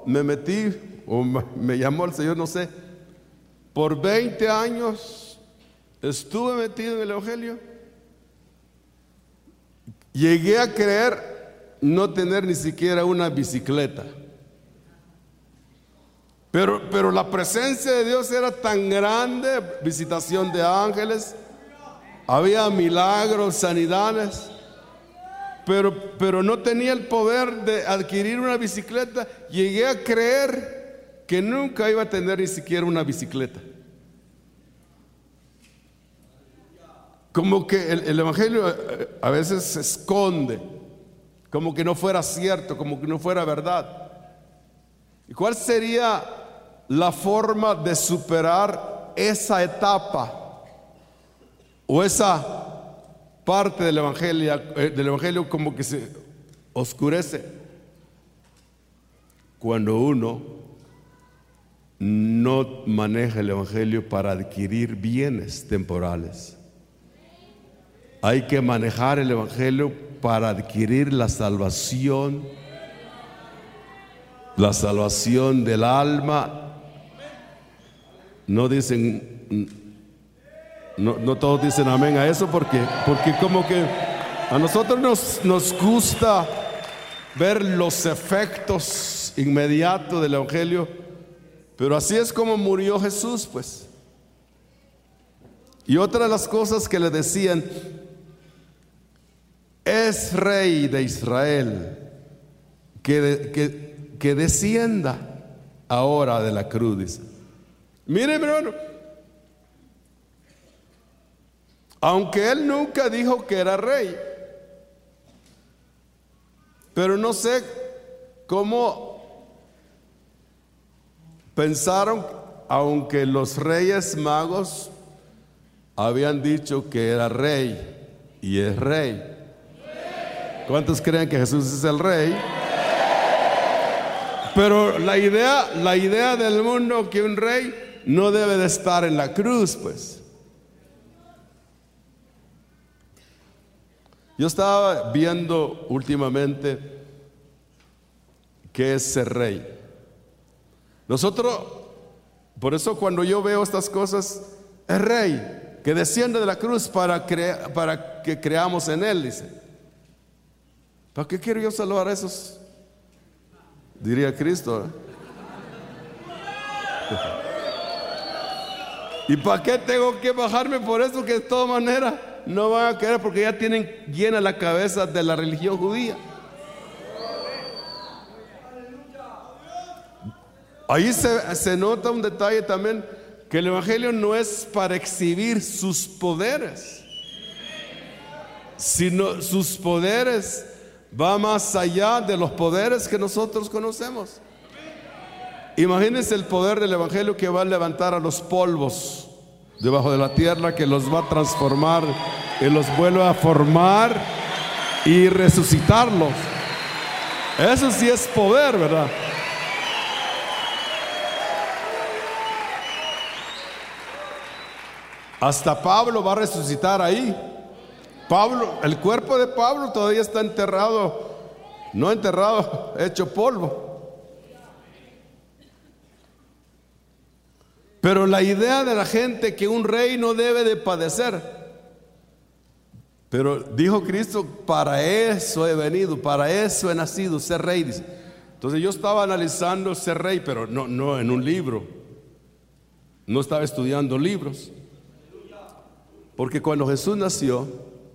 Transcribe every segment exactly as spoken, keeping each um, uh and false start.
me metí, o me llamó el Señor, no sé, por veinte años estuve metido en el Evangelio. Llegué a creer no tener ni siquiera una bicicleta. Pero, pero la presencia de Dios era tan grande, visitación de ángeles, había milagros, sanidades, pero, pero no tenía el poder de adquirir una bicicleta. Llegué a creer que nunca iba a tener ni siquiera una bicicleta. Como que el, el Evangelio a veces se esconde, como que no fuera cierto, como que no fuera verdad. ¿Y cuál sería la forma de superar esa etapa o esa parte del evangelio, del evangelio como que se oscurece? Cuando uno no maneja el evangelio para adquirir bienes temporales. Hay que manejar el evangelio para adquirir la salvación, la salvación del alma. No dicen, no, no todos dicen amén a eso, porque, porque como que a nosotros nos, nos gusta ver los efectos inmediatos del evangelio, pero así es como murió Jesús, pues. Y otra de las cosas que le decían: es rey de Israel, que, que, que descienda ahora de la cruz, dice. Mire, hermano, aunque él nunca dijo que era rey, pero no sé cómo pensaron, aunque los reyes magos habían dicho que era rey, y es rey. ¿Cuántos creen que Jesús es el rey? Pero la idea, la idea del mundo que un rey no debe de estar en la cruz, pues. Yo estaba viendo últimamente qué es ser rey. Nosotros, por eso cuando yo veo estas cosas, es rey que desciende de la cruz para, crea, para que creamos en él, dice. ¿Para qué quiero yo salvar a esos? Diría Cristo, ¿eh? ¿Y para qué tengo que bajarme por eso, que de todas maneras no van a querer, porque ya tienen llena la cabeza de la religión judía? Ahí se, se nota un detalle también, que el evangelio no es para exhibir sus poderes, sino sus poderes va más allá de los poderes que nosotros conocemos. Imagínense el poder del evangelio, que va a levantar a los polvos debajo de la tierra, que los va a transformar y los vuelve a formar y resucitarlos. Eso sí es poder, ¿verdad? Hasta Pablo va a resucitar ahí. Pablo, el cuerpo de Pablo todavía está enterrado, no enterrado, hecho polvo. Pero la idea de la gente que un rey no debe de padecer. Pero dijo Cristo: para eso he venido, para eso he nacido, ser rey, dice. Entonces yo estaba analizando ser rey, pero no, no en un libro. No estaba estudiando libros. Porque cuando Jesús nació,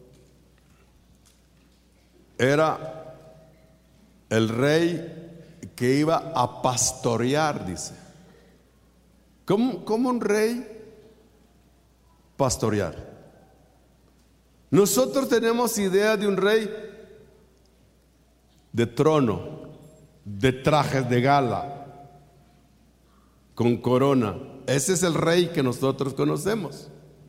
era el rey que iba a pastorear, dice. ¿Cómo, cómo un rey pastorear? Nosotros tenemos idea de un rey de trono, de trajes de gala, con corona. Ese es el rey que nosotros conocemos.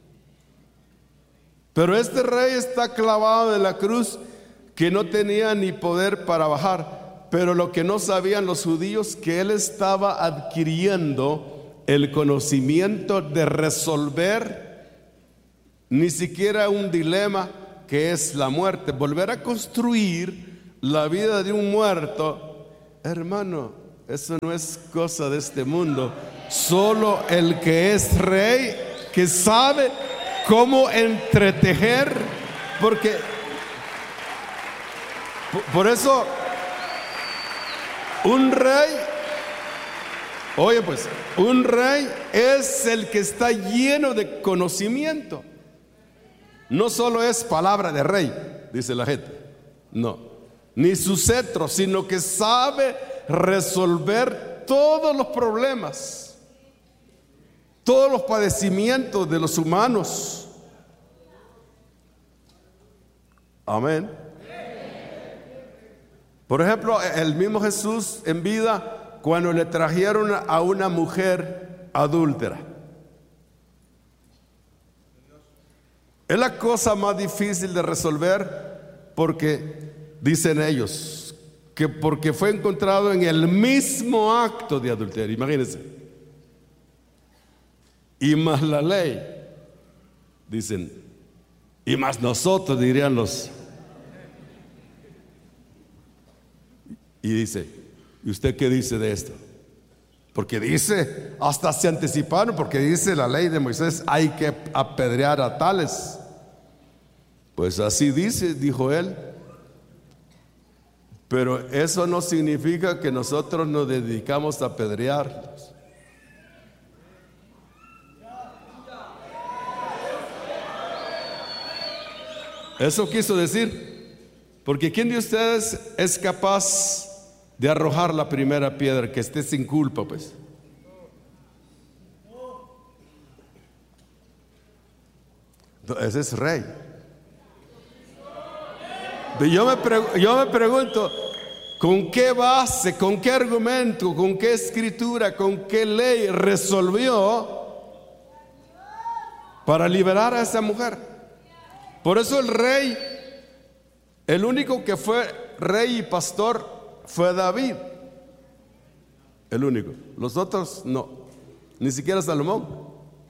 Pero este rey está clavado en la cruz, que no tenía ni poder para bajar. Pero lo que no sabían los judíos, que él estaba adquiriendo el conocimiento de resolver ni siquiera un dilema, que es la muerte. Volver a construir la vida de un muerto, hermano, Eso no es cosa de este mundo. Solo el que es rey, que sabe cómo entretejer, porque por eso un rey, oye pues, un rey es el que está lleno de conocimiento. No solo es palabra de rey, dice la gente, no, ni su cetro, sino que sabe resolver todos los problemas, todos los padecimientos de los humanos. Amén. Por ejemplo, el mismo Jesús en vida, cuando le trajeron a una mujer adúltera, es la cosa más difícil de resolver, porque dicen ellos que porque fue encontrado en el mismo acto de adulterio, imagínense, y más la ley, dicen, y más nosotros, dirían los. Y dice, ¿y usted qué dice de esto? Porque dice, hasta se anticiparon, porque dice la ley de Moisés, hay que apedrear a tales. Pues así dice, dijo él. Pero eso no significa que nosotros nos dedicamos a apedrearlos. Eso quiso decir, porque ¿quién de ustedes es capaz de arrojar la primera piedra, que esté sin culpa, pues? Ese es rey. Yo me, pregu- yo me pregunto, ¿con qué base, con qué argumento, con qué escritura, con qué ley resolvió para liberar a esa mujer? Por eso el rey, el único que fue rey y pastor fue David, el único. Los otros no, ni siquiera Salomón.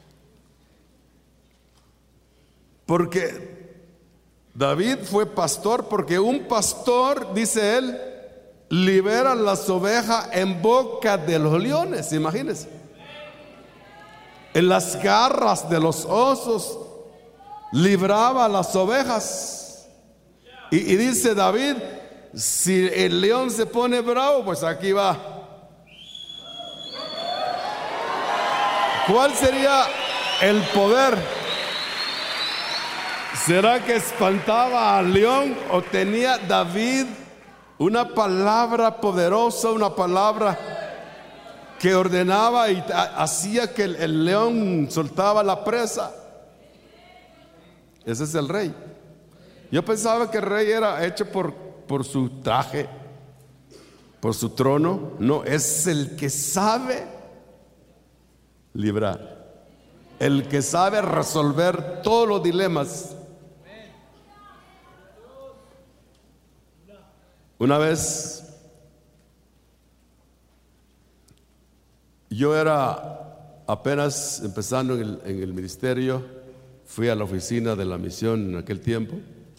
Porque David fue pastor, porque un pastor, dice él, libera las ovejas en boca de los leones, imagínense, en las garras de los osos libraba las ovejas. Y, y dice David, si el león se pone bravo, pues aquí va. ¿Cuál sería el poder? ¿Será que espantaba al león, o tenía David una palabra poderosa, una palabra que ordenaba y hacía que el, el león soltaba la presa? Ese es el rey. Yo pensaba que el rey era hecho por, por su traje, por su trono. No, es el que sabe librar, el que sabe resolver todos los dilemas. Una vez yo era apenas empezando en el, en el ministerio, fui a la oficina de la misión en aquel tiempo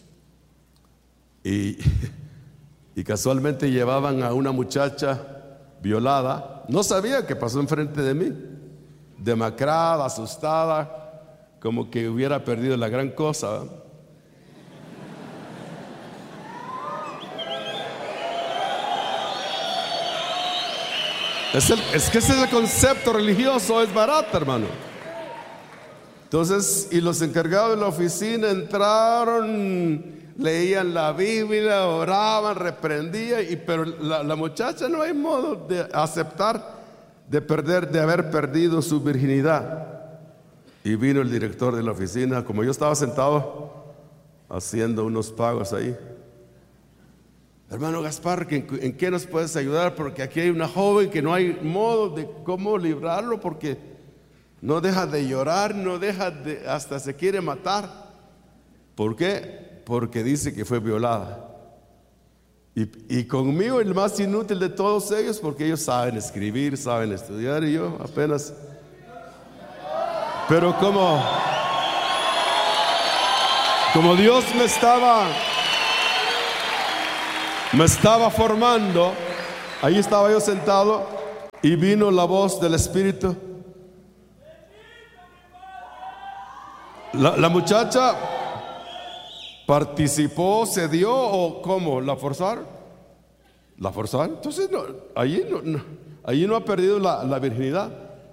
y, y casualmente llevaban a una muchacha violada. No sabía qué pasó enfrente de mí, demacrada, asustada, como que hubiera perdido la gran cosa, ¿verdad? Es, el, es que ese es el concepto religioso, es barato, hermano. Entonces, y los encargados de la oficina entraron, leían la Biblia, oraban, reprendían, y, pero la, la muchacha no hay modo de aceptar de perder, de haber perdido su virginidad. Y vino el director de la oficina, como yo estaba sentado haciendo unos pagos ahí. Hermano Gaspar, ¿en, ¿en qué nos puedes ayudar? Porque aquí hay una joven que no hay modo de cómo librarlo, porque no deja de llorar, no deja de, hasta se quiere matar. ¿Por qué? Porque dice que fue violada. Y, y conmigo el más inútil de todos ellos, porque ellos saben escribir, saben estudiar, y yo apenas. Pero como, como Dios me estaba... me estaba formando, Ahí estaba yo sentado y vino la voz del Espíritu. La, la muchacha participó, se dio, o ¿cómo? ¿La forzaron? ¿La forzaron? Entonces no, allí, no, no, allí no ha perdido la, la virginidad.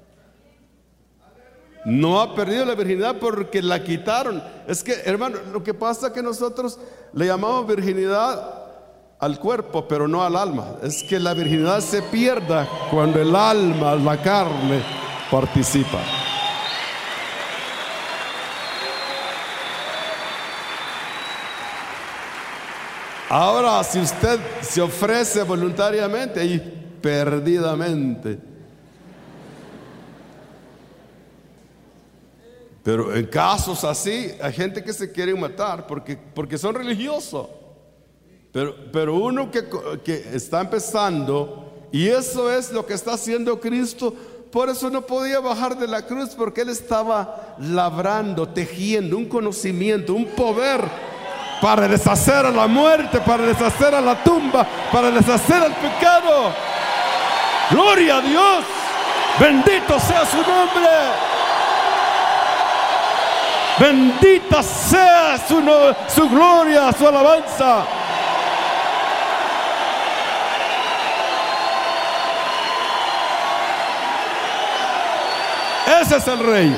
No ha perdido la virginidad porque la quitaron. Es que, hermano, lo que pasa es que nosotros le llamamos virginidad al cuerpo, pero no al alma. Es que la virginidad se pierda cuando el alma, la carne, participa. Ahora, si usted se ofrece voluntariamente y perdidamente, pero en casos así, hay gente que se quiere matar porque, porque son religiosos. Pero, pero uno que, que está empezando, y eso es lo que está haciendo Cristo, por eso no podía bajar de la cruz, porque Él estaba labrando, tejiendo un conocimiento, un poder para deshacer a la muerte, para deshacer a la tumba, para deshacer al pecado. Gloria a Dios, bendito sea su nombre. Bendita sea su, no, su gloria, su alabanza. Ese es el Rey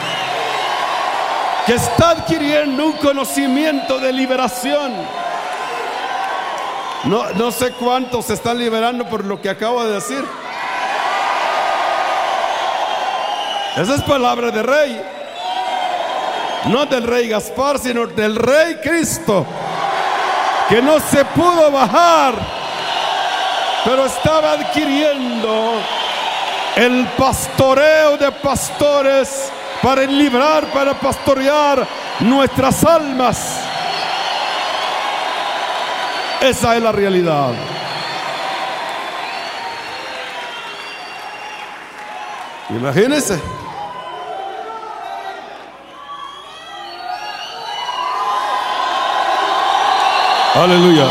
que está adquiriendo un conocimiento de liberación. No, no sé cuántos se están liberando por lo que acabo de decir. Esa es palabra de Rey. No del Rey Gaspar, sino del Rey Cristo, que no se pudo bajar, pero estaba adquiriendo el pastoreo de pastores para librar, para pastorear nuestras almas. Esa es la realidad. Imagínense. Aleluya.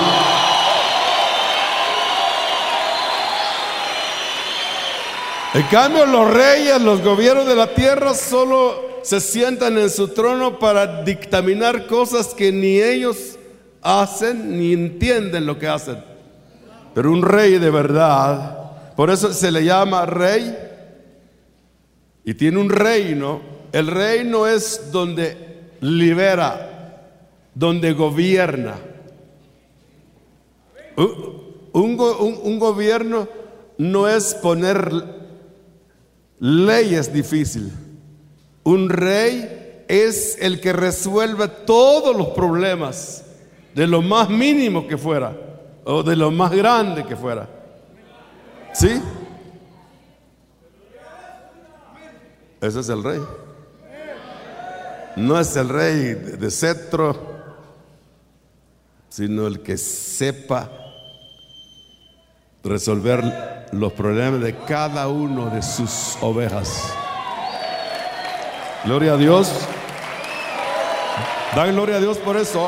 En cambio, los reyes, los gobiernos de la tierra solo se sientan en su trono para dictaminar cosas que ni ellos hacen ni entienden lo que hacen. Pero un rey de verdad, por eso se le llama rey, y tiene un reino. El reino es donde libera, donde gobierna. Un, un, un gobierno no es poner leyes difíciles. Un rey es el que resuelve todos los problemas, de lo más mínimo que fuera o de lo más grande que fuera. ¿Sí? Ese es el rey. No es el rey de cetro, sino el que sepa resolver los problemas de cada uno de sus ovejas. Gloria a Dios. Dan gloria a Dios por eso.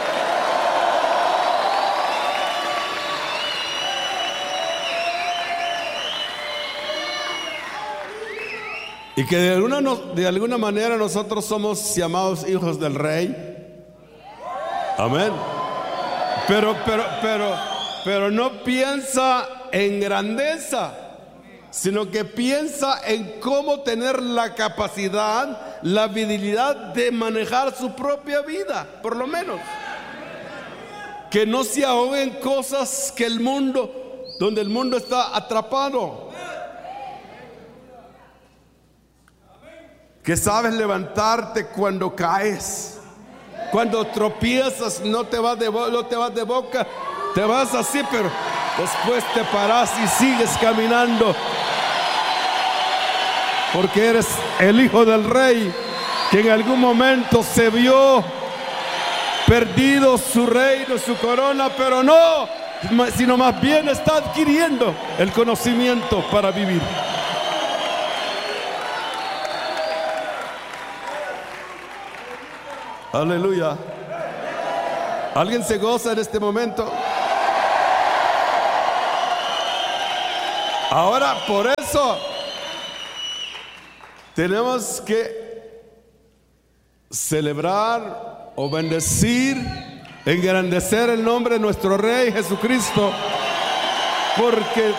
Y que de alguna, de alguna manera nosotros somos llamados hijos del Rey. Amén. Pero, pero, pero, pero no piensa en grandeza, sino que piensa en cómo tener la capacidad, la habilidad de manejar su propia vida, por lo menos. Que no se ahogue en cosas que el mundo, donde el mundo está atrapado. Que sabes levantarte cuando caes. Cuando tropiezas, no te vas de, no te vas de boca, te vas así, pero después te paras y sigues caminando. Porque eres el hijo del Rey, que en algún momento se vio perdido su reino, su corona, pero no, sino más bien está adquiriendo el conocimiento para vivir. Aleluya. ¿Alguien se goza en este momento? Ahora, por eso tenemos que celebrar o bendecir, engrandecer el nombre de nuestro Rey Jesucristo, porque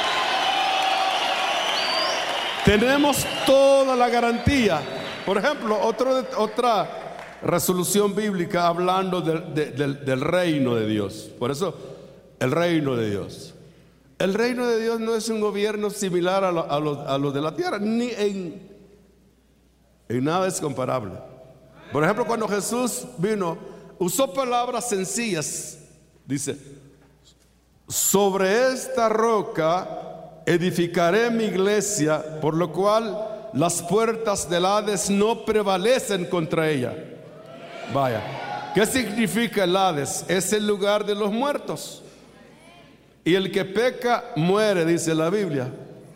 tenemos toda la garantía. Por ejemplo, otro, otra resolución bíblica hablando de, de, del, del reino de Dios. Por eso, el reino de Dios. El reino de Dios no es un gobierno similar a lo, a lo, a lo de la tierra, ni en, en nada es comparable. Por ejemplo, cuando Jesús vino, usó palabras sencillas. Dice: sobre esta roca edificaré mi iglesia, por lo cual las puertas del Hades no prevalecen contra ella. Vaya, ¿qué significa el Hades? Es el lugar de los muertos. Y el que peca muere, dice la Biblia.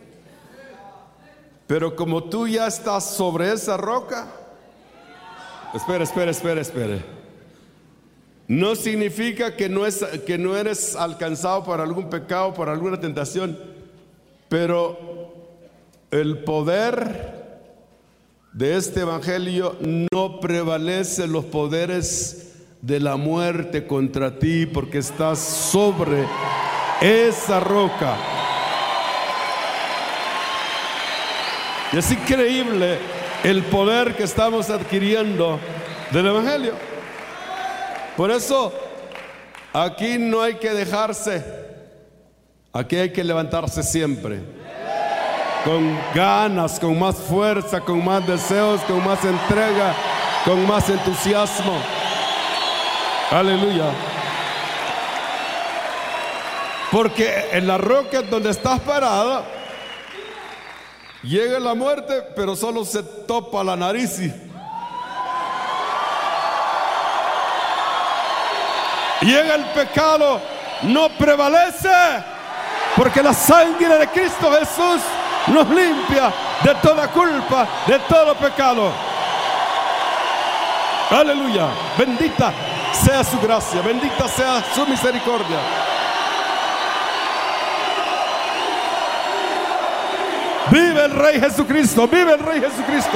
Pero como tú ya estás sobre esa roca, espera, espera, espera, espera. No significa que no, es, que no eres alcanzado por algún pecado, por alguna tentación. Pero el poder de este evangelio no prevalece los poderes de la muerte contra ti, porque estás sobre esa roca. Y es increíble el poder que estamos adquiriendo del evangelio. Por eso aquí no hay que dejarse, aquí hay que levantarse siempre, con ganas, con más fuerza, con más deseos, con más entrega, con más entusiasmo. Aleluya. Porque en la roca donde estás parada llega la muerte, pero solo se topa la nariz. Llega el pecado, no prevalece, porque la sangre de Cristo Jesús nos limpia de toda culpa, de todo pecado. Aleluya. Bendita sea su gracia, bendita sea su misericordia. Vive el Rey Jesucristo, vive el Rey Jesucristo.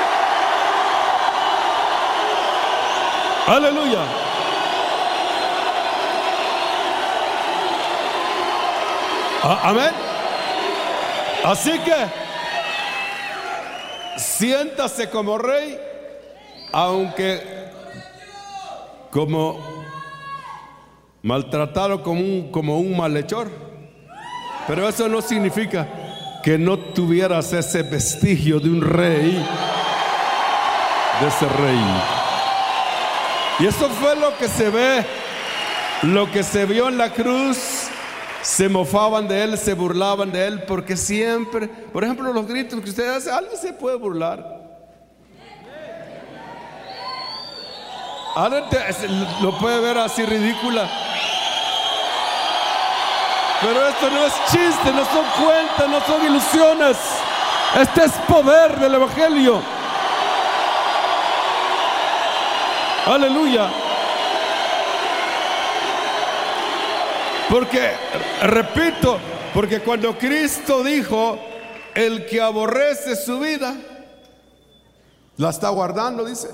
Aleluya. Amén. Así que siéntase como rey, aunque como maltratado como un, como un malhechor. Pero eso no significa que no tuvieras ese vestigio de un rey, de ese rey. Y eso fue lo que se ve, lo que se vio en la cruz. Se mofaban de él, se burlaban de él, porque siempre, por ejemplo, los gritos que usted hace, alguien se puede burlar. Alguien te, lo puede ver así ridícula. Pero esto no es chiste, no son cuentas, no son ilusiones. Este es poder del evangelio. Aleluya. Porque, repito, porque cuando Cristo dijo: el que aborrece su vida, la está guardando, dice,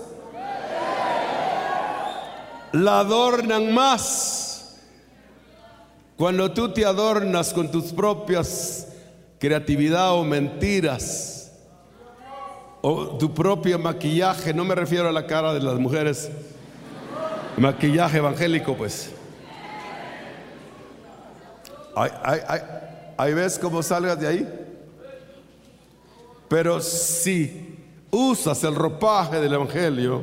la adornan más. Cuando tú te adornas con tus propias creatividad o mentiras, o tu propio maquillaje, no me refiero a la cara de las mujeres, maquillaje evangélico, pues. Ahí, ahí, ahí, ahí ves cómo salgas de ahí. Pero si usas el ropaje del evangelio,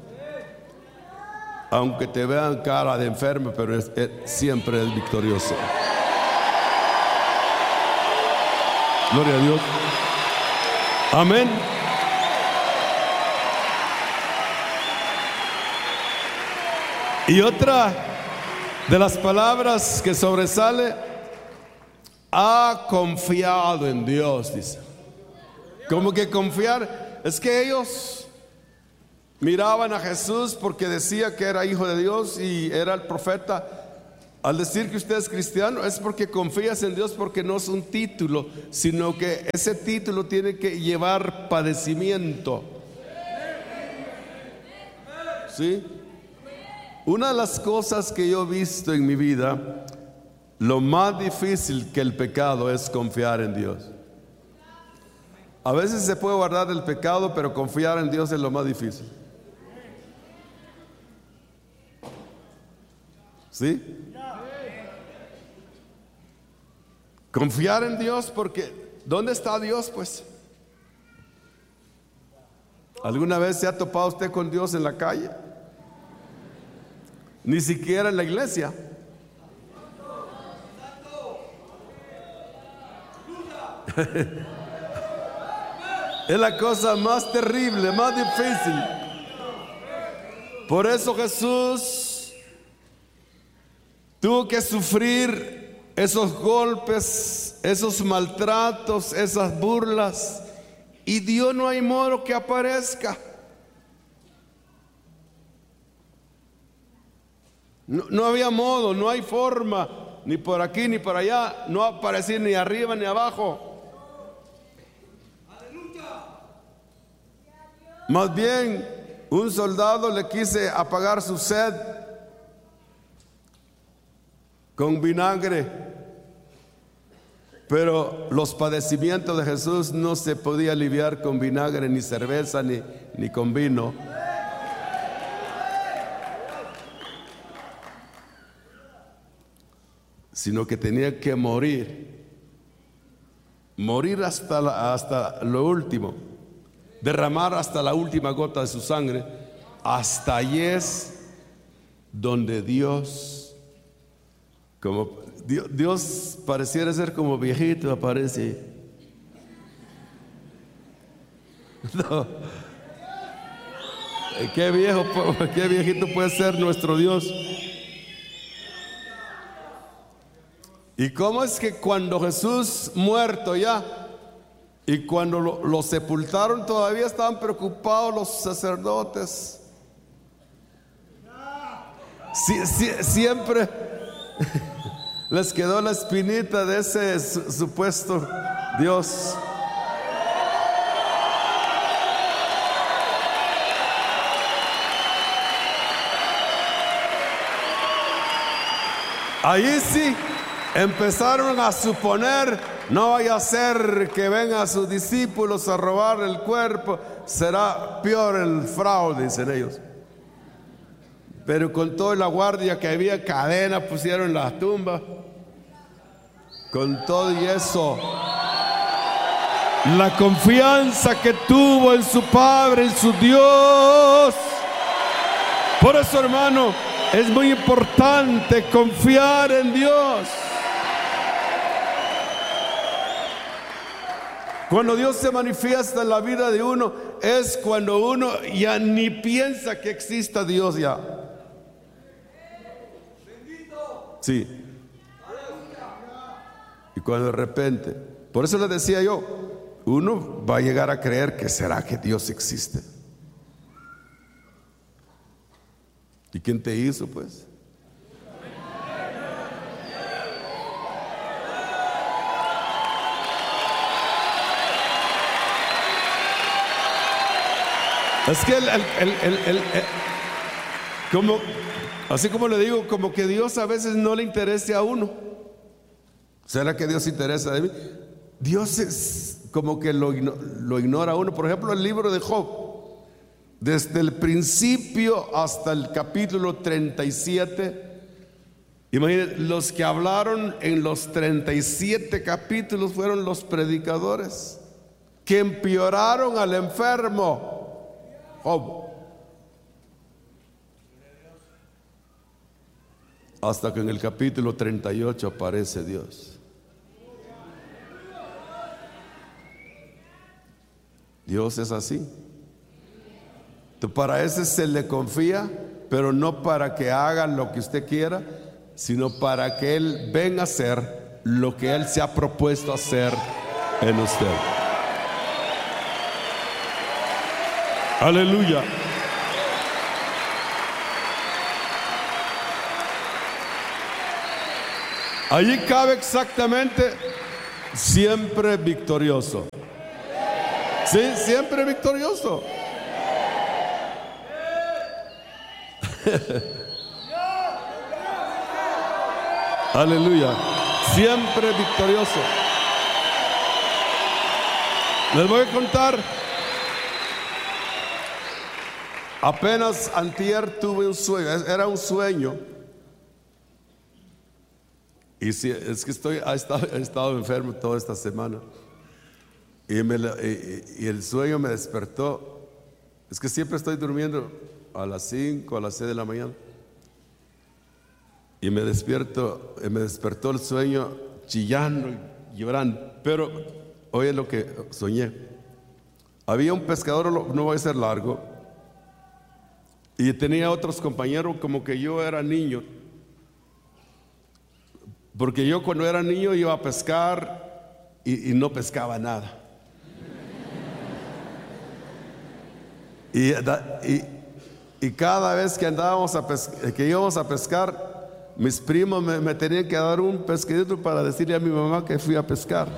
aunque te vean cara de enfermo, pero es, es, siempre es victorioso. Gloria a Dios. Amén. Y otra de las palabras que sobresale: ha confiado en Dios, dice. ¿Cómo que confiar? Es que ellos miraban a Jesús porque decía que era hijo de Dios y era el profeta, Al decir que usted es cristiano es porque confías en Dios, porque no es un título, sino que ese título tiene que llevar padecimiento. ¿Sí? Una de las cosas que yo he visto en mi vida, lo más difícil que el pecado es confiar en Dios. A veces se puede guardar el pecado, pero confiar en Dios es lo más difícil. ¿Sí? Confiar en Dios, porque ¿dónde está Dios? Pues ¿alguna vez se ha topado usted con Dios en la calle? Ni siquiera en la iglesia. Es la cosa más terrible, más difícil. Por eso Jesús tuvo que sufrir esos golpes, esos maltratos, esas burlas, y Dios no hay modo que aparezca. No, no había modo, no hay forma, ni por aquí ni por allá, no aparecía ni arriba ni abajo. Más bien, un soldado le quise apagar su sed con vinagre, pero los padecimientos de Jesús no se podía aliviar con vinagre, ni cerveza, ni, ni con vino. Sino que tenía que morir, morir hasta, la, hasta lo último, derramar hasta la última gota de su sangre. Hasta allí es donde Dios, como Dios, Dios pareciera ser como viejito, aparece. No. Qué viejo, qué viejito puede ser nuestro Dios. ¿Y cómo es que cuando Jesús muerto ya, y cuando lo, lo sepultaron, todavía estaban preocupados los sacerdotes? Sie, sie, siempre les quedó la espinita de ese su, supuesto Dios. Ahí sí empezaron a suponer: no vaya a ser que vengan sus discípulos a robar el cuerpo, será peor el fraude, dicen ellos. Pero con toda la guardia que había, cadena pusieron en la tumba, con todo y eso, la confianza que tuvo en su Padre, en su Dios. Por eso, hermano, es muy importante confiar en Dios. Cuando Dios se manifiesta en la vida de uno, es cuando uno ya ni piensa que exista Dios ya. Sí. Y cuando de repente, por eso les decía yo, uno va a llegar a creer que será que Dios existe. ¿Y quién te hizo, pues? Es que el, el, el, el, el, el como, así como le digo, como que Dios a veces no le interese a uno. ¿Será que Dios se interesa de mí? Dios es como que lo, lo ignora a uno. Por ejemplo, el libro de Job, desde el principio hasta el capítulo treinta y siete. Imagínense, los que hablaron en los treinta y siete capítulos fueron los predicadores que empeoraron al enfermo Job, hasta que en el capítulo treinta y ocho aparece Dios. Dios es así. Para ese se le confía, pero no para que haga lo que usted quiera, sino para que Él venga a hacer lo que Él se ha propuesto hacer en usted. Aleluya. Allí cabe exactamente siempre victorioso. Sí, siempre victorioso. Aleluya. Siempre victorioso. Les voy a contar. Apenas antier tuve un sueño. Era un sueño. Y si, es que estoy, he estado, he estado enfermo toda esta semana. Y, me, y, y el sueño me despertó. Es que siempre estoy durmiendo a las cinco, a las seis de la mañana. Y me despierto, me despertó el sueño chillando y llorando. Pero oye lo que soñé. Había un pescador, no voy a ser largo, y tenía otros compañeros como que yo era niño. Porque yo cuando era niño iba a pescar y, y no pescaba nada. Y, y, y cada vez que andábamos a pescar, que íbamos a pescar, mis primos me, me tenían que dar un pescadito para decirle a mi mamá que fui a pescar.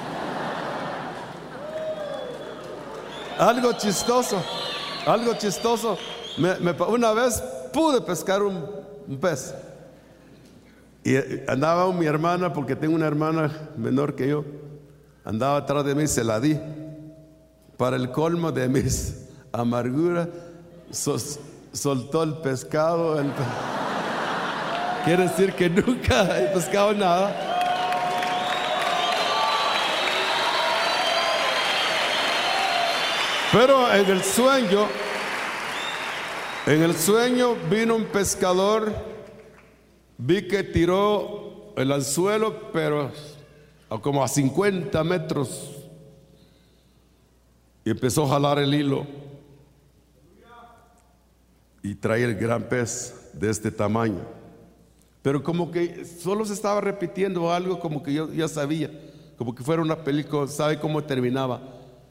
Algo chistoso, algo chistoso. Me, me, una vez pude pescar un, un pez. Y andaba mi hermana, porque tengo una hermana menor que yo, andaba atrás de mí, se la di. Para el colmo de mis amarguras, sos, soltó el pescado. El pe... Quiere decir que nunca he pescado nada. Pero en el sueño, en el sueño vino un pescador. Vi que tiró el anzuelo, pero a como a cincuenta metros, y empezó a jalar el hilo y trae el gran pez de este tamaño. Pero como que solo se estaba repitiendo algo, como que yo ya sabía, como que fuera una película, sabe cómo terminaba.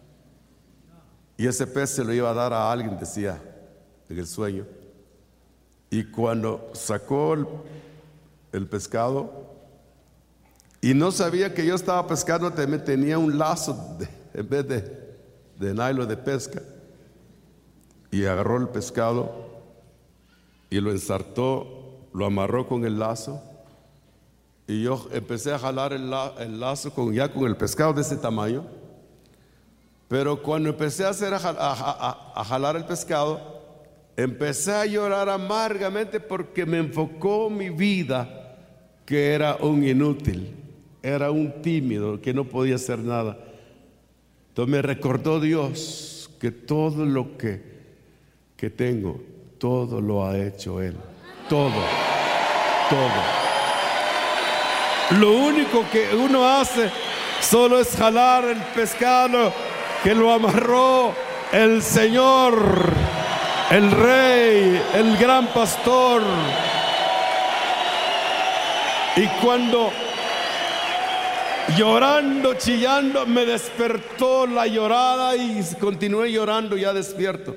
Y ese pez se lo iba a dar a alguien, decía en el sueño. Y cuando sacó el el pescado, y no sabía que yo estaba pescando, también tenía un lazo de, en vez de, de nylon de pesca, y agarró el pescado y lo ensartó, lo amarró con el lazo, y yo empecé a jalar el, la, el lazo con, ya con el pescado de ese tamaño. Pero cuando empecé a, hacer, a, a, a, a jalar el pescado, empecé a llorar amargamente, porque me enfocó mi vida que era un inútil, era un tímido que no podía hacer nada. Entonces me recordó Dios que todo lo que, que tengo, todo lo ha hecho Él, todo, todo. Lo único que uno hace solo es jalar el pescado que lo amarró el Señor, el Rey, el gran pastor. Y cuando llorando, chillando, me despertó la llorada, y continué llorando ya despierto.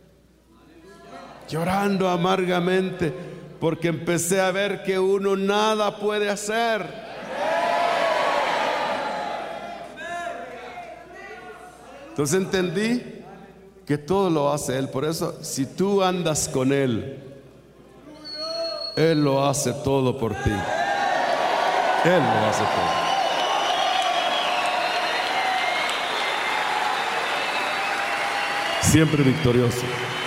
Llorando amargamente, porque empecé a ver que uno nada puede hacer. Entonces entendí que todo lo hace Él. Por eso, si tú andas con Él, Él lo hace todo por ti. Él lo hace todo. Siempre victorioso.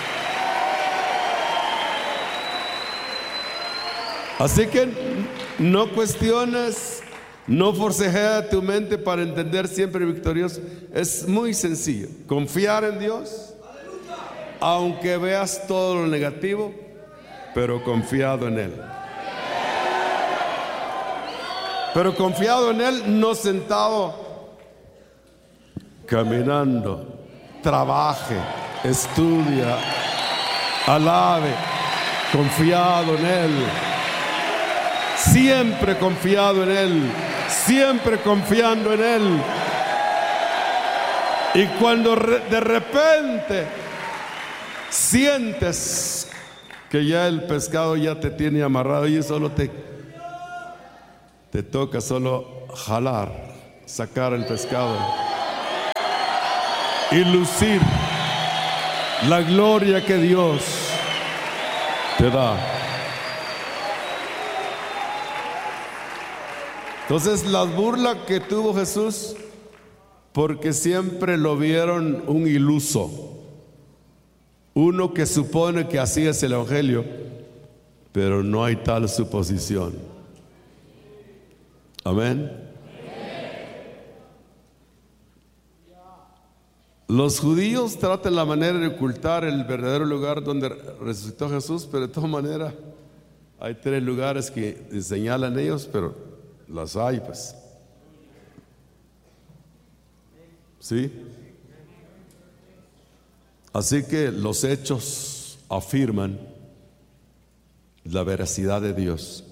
Así que no cuestiones, no forcejeas tu mente para entender siempre victorioso. Es muy sencillo. Confiar en Dios, aunque veas todo lo negativo, pero confiado en Él. Pero confiado en Él, no sentado, caminando. Trabaje, estudia, alabe, confiado en Él. Siempre confiado en Él, siempre confiando en Él. Y cuando de repente sientes que ya el pescado ya te tiene amarrado y solo te te toca solo jalar, sacar el pescado y lucir la gloria que Dios te da. Entonces, la burla que tuvo Jesús, porque siempre lo vieron un iluso, uno que supone que así es el evangelio, pero no hay tal suposición. Amén. Los judíos tratan la manera de ocultar el verdadero lugar donde resucitó Jesús, pero de todas maneras hay tres lugares que señalan ellos, pero las hay, pues. ¿Sí? Así que los hechos afirman la veracidad de Dios.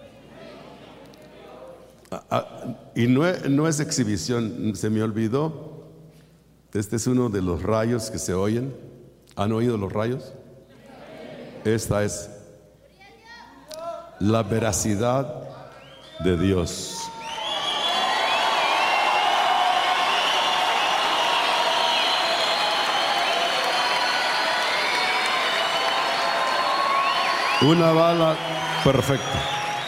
Ah, ah, y no es, no es exhibición, se me olvidó. Este es uno de los rayos que se oyen. ¿Han oído los rayos? Esta es la veracidad de Dios. Una bala perfecta.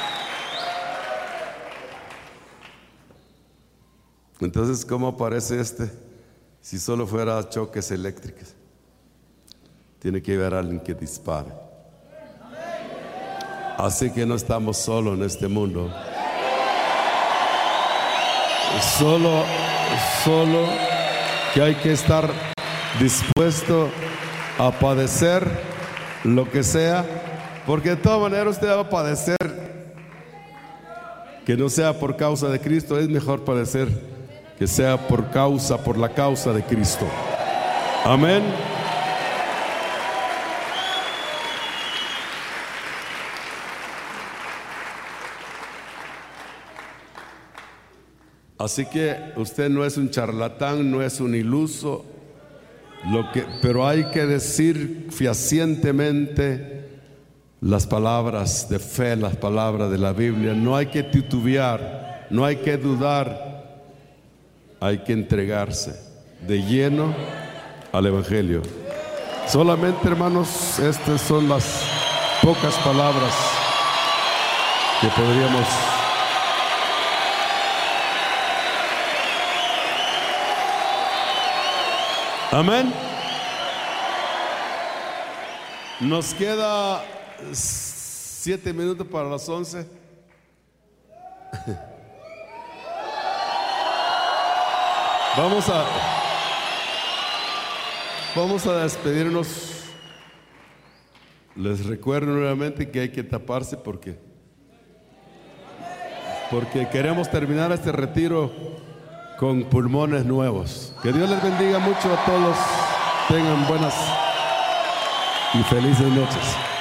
Entonces, ¿cómo aparece este? Si solo fuera choques eléctricos. Tiene que haber alguien que dispare. Así que no estamos solos en este mundo. Solo, solo que hay que estar dispuesto a padecer lo que sea, porque de todas maneras usted va a padecer, que no sea por causa de Cristo. Es mejor padecer que sea por causa, por la causa de Cristo. Amén. Así que usted no es un charlatán, no es un iluso, lo que, pero hay que decir fehacientemente las palabras de fe, las palabras de la Biblia. No hay que titubear, no hay que dudar. Hay que entregarse de lleno al evangelio. Solamente, hermanos, estas son las pocas palabras que podríamos amén. Nos queda siete minutos para las once. Vamos a Vamos a despedirnos. Les recuerdo nuevamente que hay que taparse porque porque queremos terminar este retiro con pulmones nuevos. Que Dios les bendiga mucho a todos. Tengan buenas y felices noches.